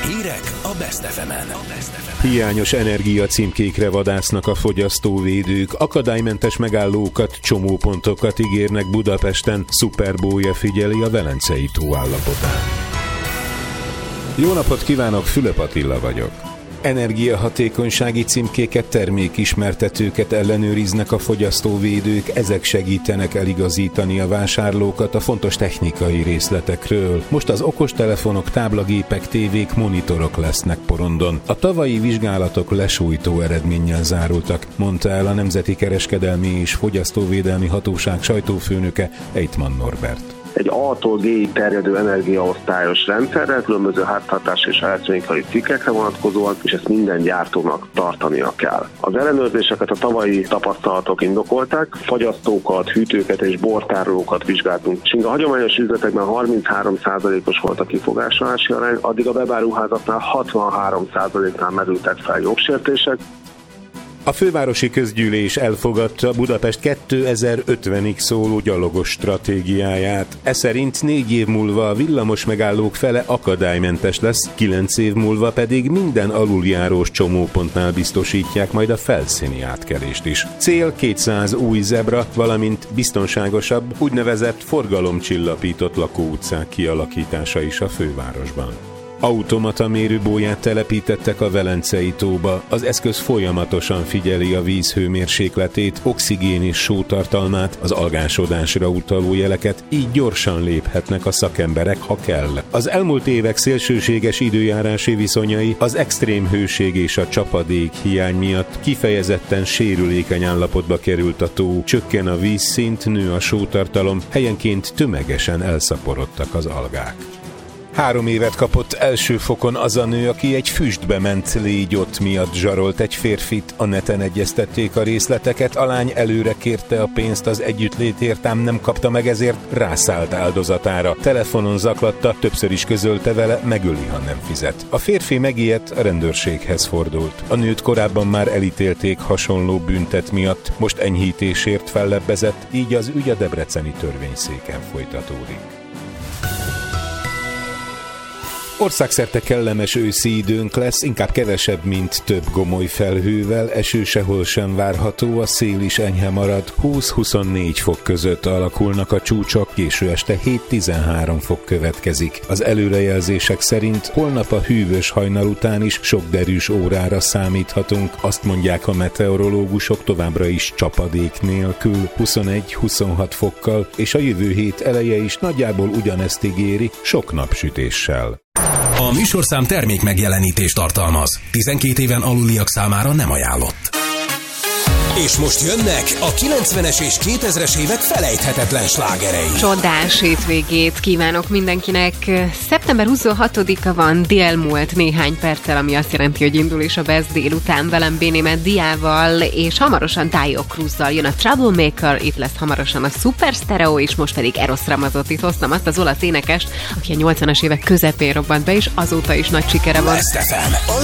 Hírek a Best FM-en. Hiányos energiacímkékre vadásznak a fogyasztóvédők, akadálymentes megállókat, csomópontokat ígérnek Budapesten, szuperbója figyeli a Velencei tó állapotát. Jó napot kívánok, Fülöp Attila vagyok. Energiahatékonysági címkéket, termékismertetőket ellenőriznek a fogyasztóvédők, ezek segítenek eligazítani a vásárlókat a fontos technikai részletekről. Most az okostelefonok, táblagépek, tévék, monitorok lesznek porondon. A tavalyi vizsgálatok lesújtó eredménnyel zárultak, mondta el a Nemzeti Kereskedelmi és Fogyasztóvédelmi Hatóság sajtófőnöke, Eitmann Norbert. Egy A-tól G-ig terjedő energiaosztályos rendszerrel, különböző háztartási és elektronikai cikkekre vonatkozóan, és ezt minden gyártónak tartania kell. Az ellenőrzéseket a tavalyi tapasztalatok indokolták, fagyasztókat, hűtőket és bortárolókat vizsgáltunk. És a hagyományos üzletekben 33%-os volt a kifogásolási arány, addig a webáruházaknál 63%-nál merültek fel jogsértések. A fővárosi közgyűlés elfogadta Budapest 2050-ig szóló gyalogos stratégiáját. Ez szerint 4 év múlva a villamos megállók fele akadálymentes lesz, 9 év múlva pedig minden aluljárós csomópontnál biztosítják majd a felszíni átkelést is. Cél 200 új zebra, valamint biztonságosabb, úgynevezett forgalomcsillapított lakóutcák kialakítása is a fővárosban. Automata mérőbóját telepítettek a Velencei tóba. Az eszköz folyamatosan figyeli a víz hőmérsékletét, oxigén és sótartalmát, az algásodásra utaló jeleket, így gyorsan léphetnek a szakemberek, ha kell. Az elmúlt évek szélsőséges időjárási viszonyai, az extrém hőség és a csapadék hiány miatt kifejezetten sérülékeny állapotba került a tó, csökken a vízszint, nő a sótartalom, helyenként tömegesen elszaporodtak az algák. 3 évet kapott első fokon az a nő, aki egy füstbe ment légyott miatt zsarolt egy férfit. A neten egyeztették a részleteket, a lány előre kérte a pénzt az együttlétért, ám nem kapta meg, ezért rászállt áldozatára. Telefonon zaklatta, többször is közölte vele, megöli, ha nem fizet. A férfi megijedt, a rendőrséghez fordult. A nőt korábban már elítélték hasonló büntet miatt, most enyhítésért fellebbezett, így az ügy a debreceni törvényszéken folytatódik. Országszerte kellemes őszi időnk lesz, inkább kevesebb, mint több gomoly felhővel, eső sehol sem várható, a szél is enyhe marad, 20-24 fok között alakulnak a csúcsok, késő este 7-13 fok következik. Az előrejelzések szerint holnap a hűvös hajnal után is sok derűs órára számíthatunk, azt mondják a meteorológusok, továbbra is csapadék nélkül, 21-26 fokkal, és a jövő hét eleje is nagyjából ugyanezt ígéri, sok napsütéssel. A műsorszám termék megjelenítést tartalmaz. 12 éven aluliak számára nem ajánlott. És most jönnek a 90-es és 2000-es évek felejthetetlen slágerei. Csodás hétvégét kívánok mindenkinek. Szeptember 26-a van, délmúlt néhány perccel, ami azt jelenti, hogy indul is a Best délután velem Bénémet Diával, és hamarosan Taio Cruzzal jön a Troublemaker, itt lesz hamarosan a Super Stereo, és most pedig Eros Ramazottit hoztam, azt az olasz énekest, aki a 80-as évek közepén robbant be, és azóta is nagy sikere van. Best FM, a